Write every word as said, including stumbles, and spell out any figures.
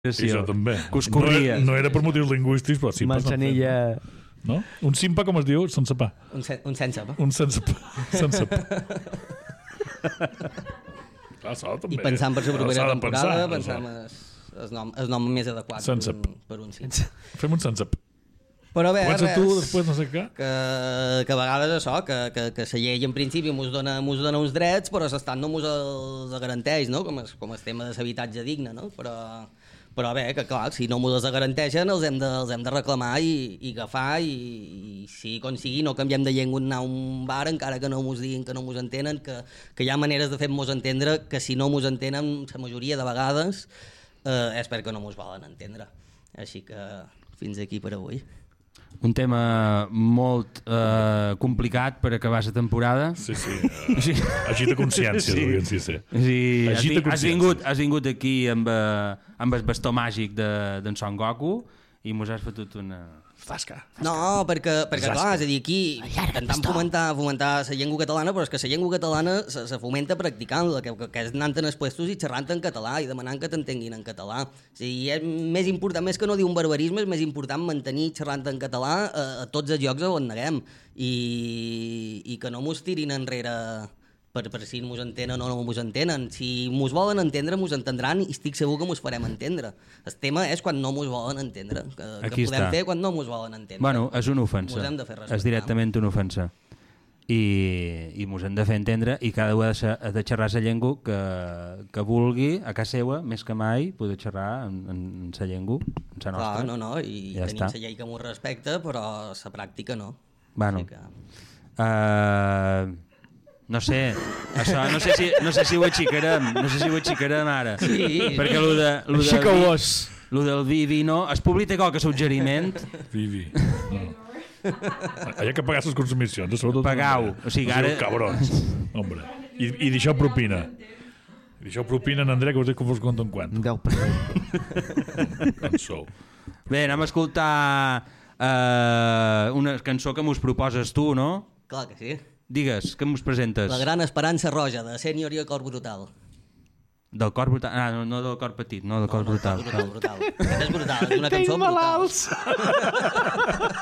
Sí, això també. Que us corria. No, no era per motius lingüístics, però sí. Manzanilla... No? Un simpa, com es diu? Sense pa. Un, sen un sense pa. Un sense pa. Sense pa. Clar, també. I pensant per la propera temporada, pensar, pensant el, el, nom, el nom més adequat sense per, un, per un sense. Fem un sense pa. Però bé, comença res, tu, després no sé què. Que, que a vegades això, que, que, que la llei en principi mos dona, mos dona uns drets, però l'estat no mos els garanteix, no? Com, es, com el tema de l'habitatge digne, no? Però, però bé, que clar, si no mos els garanteixen els hem de, els hem de reclamar i, i agafar i, i si com sigui no canviem de llengua anar a un bar encara que no mos diguin que no mos entenen, que, que hi ha maneres de fer-nos entendre que si no mos entenen la majoria de vegades eh, és perquè no mos volen entendre. Així que fins aquí per avui. Un tema molt eh, complicat per acabar la temporada. Sí, sí. Uh, sí. Agita consciència, sí. Sí, sí. Sí, agita has, has, vingut, has vingut aquí amb, uh, amb el bastó màgic d'en de, Son Goku i mos has fotut una... Fasca. No, perquè, perquè clar, és a dir, aquí intentant fomentar, fomentar la llengua catalana, però és que la llengua catalana se, se fomenta practicant-la, que, que, que és anant en els puestos i xerrant en català i demanant que t'entenguin en català. O sigui, és més important, més que no dir un barbarisme, és més important mantenir xerrant en català a, a tots els llocs on neguem i, i que no mos tirin enrere... Per, per si mos entenen o no mos entenen. Si mos volen entendre, mos entendran i estic segur que mos farem entendre. El tema és quan no mos volen entendre. Que, que podem fer quan no mos volen entendre. Bueno, és una ofensa. Mos hem de fer respectar. És directament una ofensa. I, i mos hem de fer entendre i cada un ha de, ha de xerrar la llengua que, que vulgui a casa seva, més que mai, poder xerrar en, en, en sa llengua, en sa nostra. Clar, no, no, i ja tenim la llei que mos respecta, però la pràctica no. Bueno. Que... Uh... No sé, això no sé si, no sé si ho aixecarem, no sé si ho aixecarem ara. Sí. Perquè lo de, lo del vi, lo del vi, vi no, es públic té qualque suggeriment. Vi, vi, no. Allà que pagar les consumicions, sobretot... Pagau, o sigui, ara... Cabrons, hombre. I, i deixeu propina. I deixeu propina en André, que us dic que fos compte en quant. deu per cent. Cançó. Bé, anem a escoltar uh, una cançó que mos proposes tu, no? Clar que sí. Digues, què mos presentes? La gran esperança roja, de Sènior i el cor brutal. Del cor brutal? Ah, no, no del cor petit, no del cor no, brutal. No, brutal, brutal. Aquest és brutal, és una cançó brutal.